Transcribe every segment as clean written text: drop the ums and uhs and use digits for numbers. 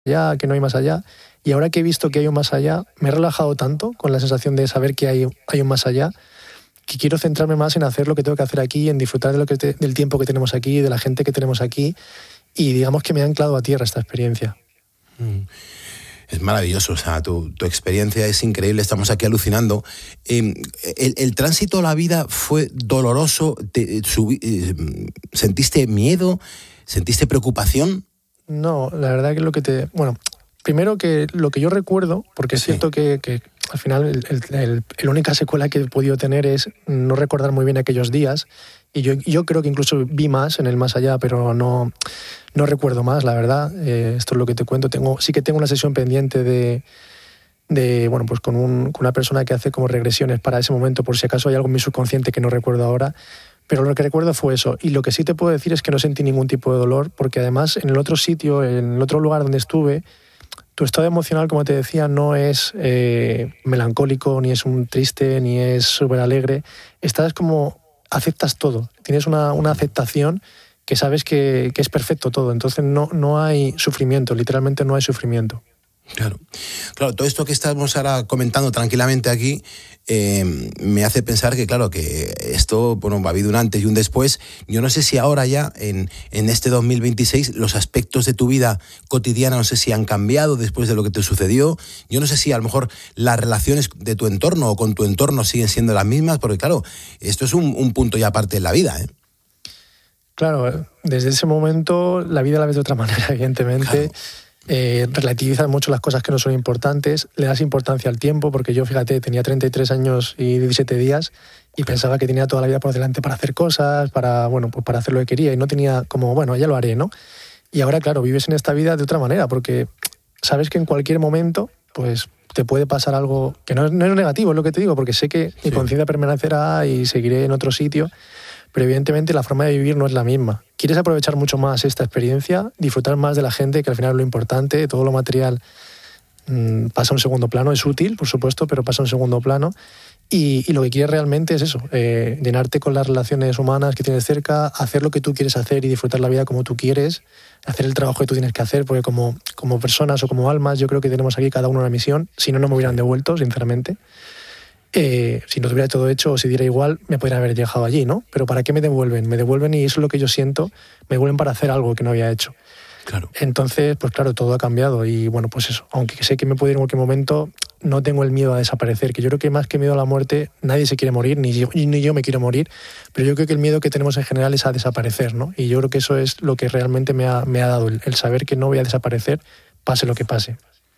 allá, que no hay más allá. Y ahora que he visto que hay un más allá, me he relajado tanto con la sensación de saber que hay un más allá, que quiero centrarme más en hacer lo que tengo que hacer aquí, en disfrutar del tiempo que tenemos aquí, de la gente que tenemos aquí, y digamos que me ha anclado a tierra esta experiencia. Es maravilloso, o sea, tu experiencia es increíble, estamos aquí alucinando. ¿El tránsito a la vida fue doloroso? ¿Sentiste miedo? ¿Sentiste preocupación? No, la verdad que bueno, primero que lo que yo recuerdo, porque es cierto que al final la única secuela que he podido tener es no recordar muy bien aquellos días, y yo creo que incluso vi más en el más allá, pero no recuerdo más, la verdad. Esto es lo que te cuento. Sí que tengo una sesión pendiente bueno, pues con una persona que hace como regresiones para ese momento, por si acaso hay algo en mi subconsciente que no recuerdo ahora. Pero lo que recuerdo fue eso. Y lo que sí te puedo decir es que no sentí ningún tipo de dolor, porque además en el otro sitio, en el otro lugar donde estuve, tu estado emocional, como te decía, no es melancólico, ni es un triste, ni es súper alegre. Estás como, aceptas todo. Tienes una aceptación que sabes que es perfecto todo. Entonces no hay sufrimiento, literalmente no hay sufrimiento. Claro, todo esto que estamos ahora comentando tranquilamente aquí me hace pensar que, claro, que esto, bueno, ha habido un antes y un después. Yo no sé si ahora ya, en este 2026, los aspectos de tu vida cotidiana, no sé si han cambiado después de lo que te sucedió. Yo no sé si a lo mejor las relaciones de tu entorno o con tu entorno siguen siendo las mismas, porque, claro, esto es un punto ya aparte de la vida, ¿eh? Claro, desde ese momento la vida la ves de otra manera, evidentemente. Claro. Relativizas mucho las cosas que no son importantes, le das importancia al tiempo, porque yo, fíjate, tenía 33 años y 17 días y pensaba que tenía toda la vida por delante para hacer cosas, para hacer lo que quería, y no tenía como, bueno, ya lo haré, ¿no? Y ahora, claro, vives en esta vida de otra manera, porque sabes que en cualquier momento pues te puede pasar algo que no es negativo, es lo que te digo, porque sé que mi conciencia permanecerá y seguiré en otro sitio. Pero evidentemente la forma de vivir no es la misma. Quieres aprovechar mucho más esta experiencia, disfrutar más de la gente, que al final es lo importante. Todo lo material pasa a un segundo plano. Es útil, por supuesto, pero pasa a un segundo plano. Y lo que quieres realmente es eso, llenarte con las relaciones humanas que tienes cerca, hacer lo que tú quieres hacer y disfrutar la vida como tú quieres, hacer el trabajo que tú tienes que hacer, porque como personas o como almas yo creo que tenemos aquí cada uno una misión. Si no, no me hubieran devuelto, sinceramente. Si no tuviera todo hecho o si diera igual, me podrían haber dejado allí, ¿no? Pero ¿para qué me devuelven? Me devuelven, y eso es lo que yo siento, me devuelven para hacer algo que no había hecho. Claro. Entonces, pues claro, todo ha cambiado y bueno, pues eso. Aunque sé que me puede ir en cualquier momento, no tengo el miedo a desaparecer, que yo creo que más que miedo a la muerte, nadie se quiere morir, ni yo me quiero morir, pero yo creo que el miedo que tenemos en general es a desaparecer, ¿no? Y yo creo que eso es lo que realmente me ha dado, el saber que no voy a desaparecer, pase lo que pase.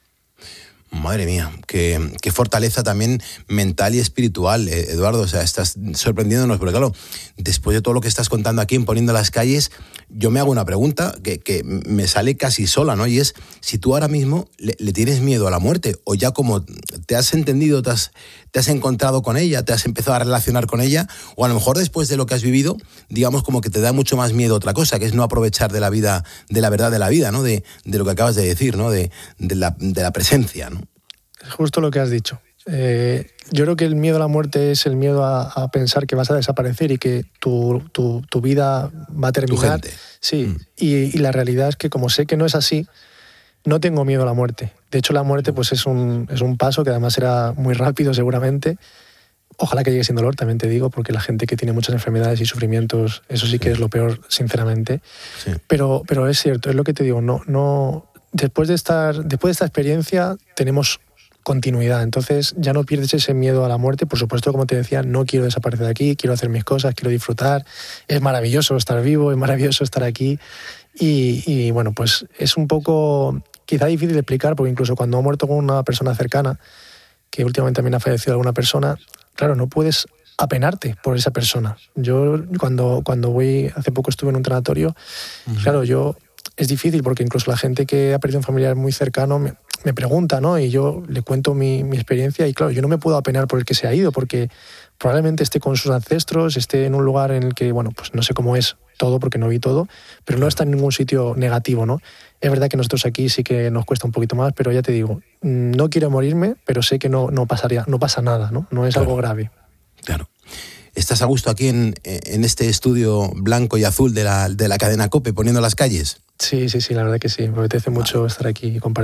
Madre mía, qué fortaleza también mental y espiritual, Eduardo. O sea, estás sorprendiéndonos, porque claro, después de todo lo que estás contando aquí en Poniendo las Calles, yo me hago una pregunta que me sale casi sola, ¿no? Y es, si tú ahora mismo le tienes miedo a la muerte, o ya como te has entendido, te has encontrado con ella, te has empezado a relacionar con ella, o a lo mejor después de lo que has vivido, digamos como que te da mucho más miedo otra cosa, que es no aprovechar de la vida, de la verdad de la vida, ¿no? De lo que acabas de decir, ¿no? De la presencia, ¿no? Es justo lo que has dicho. Yo creo que el miedo a la muerte es el miedo a pensar que vas a desaparecer y que tu vida va a terminar. Tu gente. Sí, y la realidad es que como sé que no es así, no tengo miedo a la muerte. De hecho, la muerte pues es un paso que además será muy rápido seguramente. Ojalá que llegue sin dolor, también te digo, porque la gente que tiene muchas enfermedades y sufrimientos, eso sí que es lo peor, sinceramente. Sí. Pero es cierto, es lo que te digo, no después de esta experiencia tenemos continuidad, entonces ya no pierdes ese miedo a la muerte. Por supuesto, como te decía, no quiero desaparecer de aquí, quiero hacer mis cosas, quiero disfrutar, es maravilloso estar vivo, es maravilloso estar aquí y bueno, pues es un poco quizá difícil de explicar, porque incluso cuando ha muerto con una persona cercana, que últimamente también ha fallecido alguna persona, claro, no puedes apenarte por esa persona. Yo cuando voy, hace poco estuve en un tanatorio, claro, es difícil porque incluso la gente que ha perdido un familiar muy cercano me pregunta, ¿no? Y yo le cuento mi experiencia y claro, yo no me puedo apenar por el que se ha ido, porque probablemente esté con sus ancestros, esté en un lugar en el que, bueno, pues no sé cómo es todo porque no vi todo, pero no está en ningún sitio negativo, ¿no? Es verdad que nosotros aquí sí que nos cuesta un poquito más, pero ya te digo, no quiero morirme, pero sé que no pasa nada, ¿no? No es algo grave. Claro. ¿Estás a gusto aquí en este estudio blanco y azul de la cadena COPE, Poniendo las Calles? Sí, la verdad que sí. Me apetece mucho estar aquí y compartir.